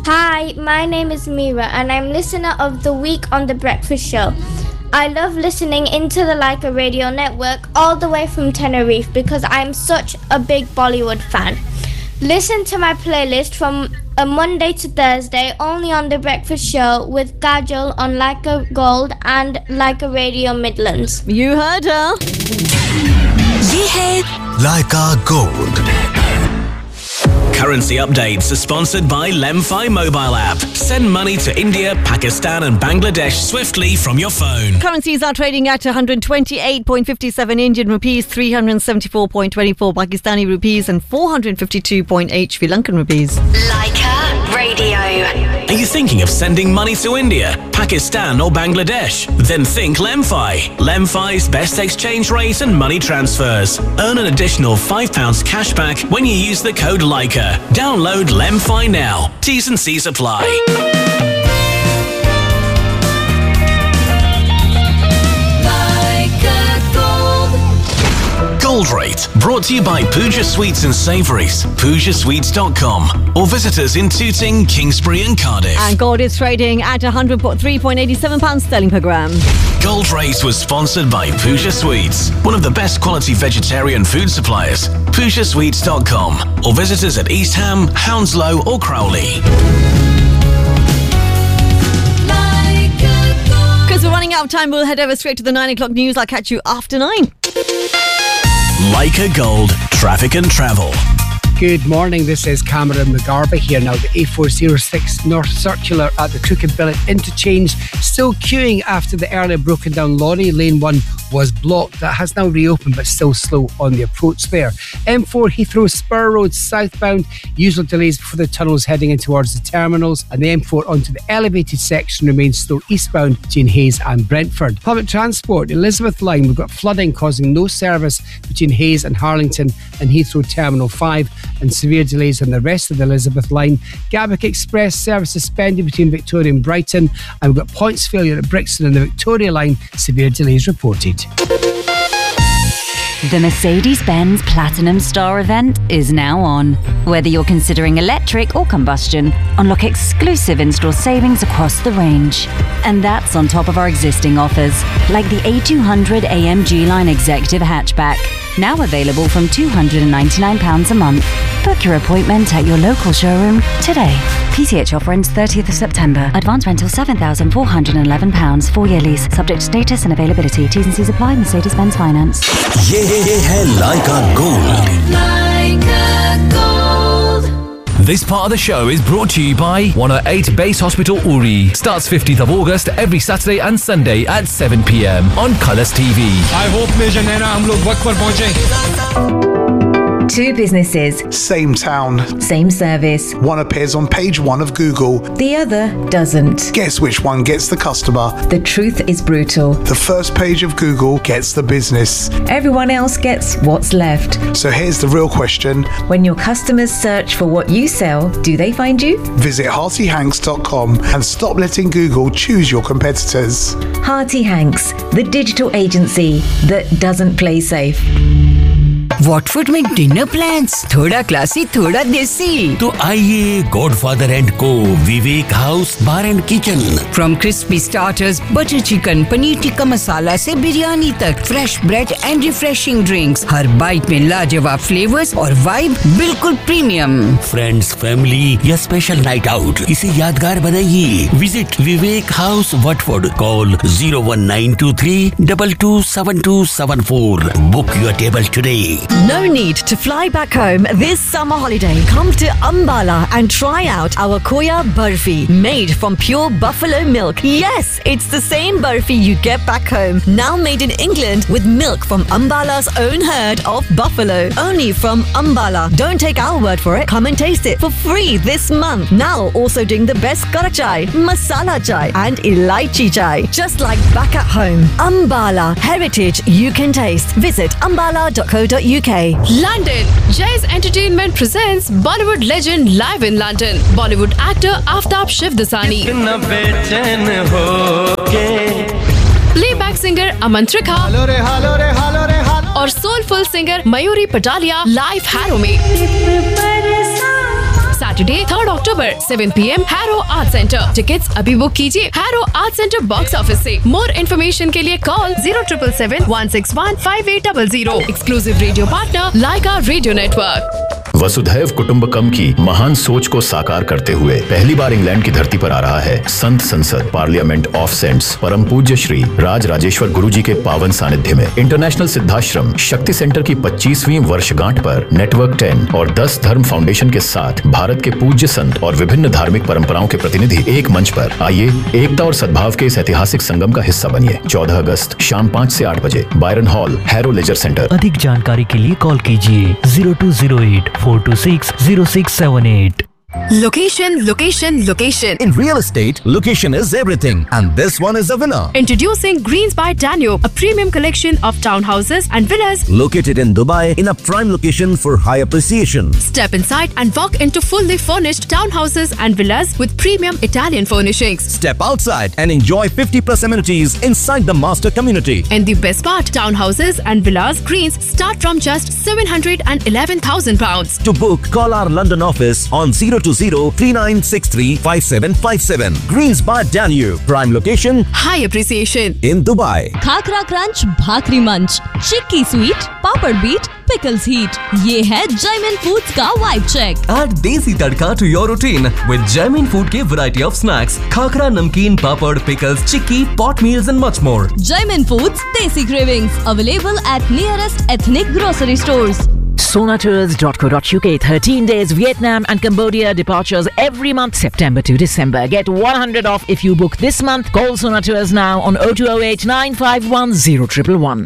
Hi, my name is Mira and I'm listener of the week on The Breakfast Show. I love listening into the Leica Radio Network all the way from Tenerife because I'm such a big Bollywood fan. Listen to my playlist from a Monday to Thursday only on The Breakfast Show with Kajal on Leica Gold and Leica Radio Midlands. You heard her. ये है Leica Gold. Currency updates are sponsored by Lemfi mobile app. Send money to India, Pakistan and Bangladesh swiftly from your phone. Currencies are trading at 128.57 Indian rupees, 374.24 Pakistani rupees and 452.8 Sri Lankan rupees. Leica Radio. Are you thinking of sending money to India, Pakistan or Bangladesh? Then think Lemfi. Lemfi's best exchange rate and money transfers. Earn an additional £5 cash back when you use the code Leica. Download Lemfi now. T's and C's apply. Gold Rate, brought to you by Pooja Sweets and Savouries, PoojaSweets.com, or visit us in Tooting, Kingsbury and Cardiff. And gold is trading at £103.87 sterling per gram. Gold Rate was sponsored by Pooja Sweets, one of the best quality vegetarian food suppliers. PoojaSweets.com, or visit us at East Ham, Hounslow or Crowley. Because we're running out of time, we'll head over straight to the 9 o'clock news. I'll catch you after 9. Leica Gold, traffic and travel. Good morning, this is Cameron McGarvey here now. The A406 North Circular at the Crooked Billet interchange still queuing after the earlier broken down lorry. Lane 1 was blocked. That has now reopened but still slow on the approach there. M4 Heathrow Spur Road southbound, usual delays before the tunnels heading in towards the terminals, and the M4 onto the elevated section remains slow eastbound between Hayes and Brentford. Public transport, Elizabeth Line, we've got flooding causing no service between Hayes and Harlington and Heathrow Terminal 5, and severe delays on the rest of the Elizabeth Line. Gatwick Express service suspended between Victoria and Brighton, and we've got points failure at Brixton and the Victoria Line, severe delays reported. The Mercedes-Benz Platinum Star event is now on. Whether you're considering electric or combustion, unlock exclusive in-store savings across the range. And that's on top of our existing offers, like the A200 AMG Line Executive Hatchback, now available from £299 a month. Book your appointment at your local showroom today. PCH offer ends 30th of September. Advance rental £7,411. 4-year lease. Subject to status and availability. T's and C's apply. Mercedes-Benz Finance. ये है Leica Gold. Leica Gold. This part of the show is brought to you by 108 Base Hospital Uri. Starts 15th of August every Saturday and Sunday at 7 p.m. on Colours TV. I hope Major Naina हम लोग वक्त पर पहुंचे. Two businesses. Same town. Same service. One appears on page 1 of Google. The other doesn't. Guess which one gets the customer? The truth is brutal. The first page of Google gets the business. Everyone else gets what's left. So here's the real question. When your customers search for what you sell, do they find you? Visit heartyhanks.com and stop letting Google choose your competitors. Hearty Hanks, the digital agency that doesn't play safe. Watford में dinner plans थोड़ा classy थोड़ा देसी तो आइए godfather and को विवेक house bar and kitchen from crispy starters butter chicken paneer tikka masala से बिरयानी तक fresh bread and refreshing drinks her bite में लाजवाब फ्लेवर्स और वाइब बिल्कुल प्रीमियम फ्रेंड्स फैमिली या स्पेशल नाइट आउट इसे यादगार बनाइए visit Vivek house Watford call 01923 227274 book your table today No need to fly back home this summer holiday. Come to Ambala and try out our Koya Barfi, made from pure buffalo milk. Yes, it's the same barfi you get back home, now made in England with milk from Ambala's own herd of buffalo. Only from Ambala. Don't take our word for it. Come and taste it for free this month. Now also doing the best kara chai, masala chai and elaichi chai. Just like back at home. Ambala. Heritage you can taste. Visit ambala.co.uk. London. Jay's Entertainment presents Bollywood legend live in London. Bollywood actor Aftab Shivdasani. Playback singer Aman Trikha. और soulful singer Mayuri Patalia live Harrow में. Saturday 3rd October 7 PM Harrow Art Center. Tickets अभी book कीजिए Harrow Art Center box office से. More information के लिए call 0777 161 5800. Exclusive radio partner Laika Radio Network. वसुधैव कुटुंबकम की महान सोच को साकार करते हुए पहली बार इंग्लैंड की धरती पर आ रहा है संत संसद पार्लियामेंट ऑफ सेंट्स परम पूज्य श्री राज राजेश्वर गुरु जी के पावन सानिध्य में इंटरनेशनल सिद्धाश्रम शक्ति सेंटर की 25वीं वर्षगांठ पर नेटवर्क 10 और 10 धर्म फाउंडेशन के साथ भारत के पूज्य संत और विभिन्न धार्मिक परंपराओं के प्रतिनिधि एक मंच पर आइए एकता और सद्भाव के इस ऐतिहासिक संगम का हिस्सा बनिए। 14 अगस्त शाम 5 से 8 बजे Byron hall harrow laser centre. अधिक जानकारी के लिए कॉल कीजिए 0208 426 0678। Location, location, location. In real estate, location is everything, and this one is a winner. Introducing Greens by Danube, a premium collection of townhouses and villas located in Dubai in a prime location for high appreciation. Step inside and walk into fully furnished townhouses and villas with premium Italian furnishings. Step outside and enjoy 50+ amenities inside the master community. And the best part, townhouses and villas Greens start from just £711,000. To book, call our London office on 020-3963-5757. Greens by Danube. Prime location. High appreciation. In Dubai. Khakhra crunch, भाकरी मंच, चिक्की sweet, पापड़ beat, pickles heat. ये है Jaimin foods का vibe check. Add देसी तड़का to your routine with Jaimin Food के variety of snacks. Khakhra, नमकीन, पापड़, pickles, chikki, pot meals and much more. Jaimin Foods Desi Cravings. Available at nearest ethnic grocery stores. Sonatours.co.uk. 13 days Vietnam and Cambodia departures every month September to December. Get 100 off if you book this month. Call Sonatours now on 0208 951 0111.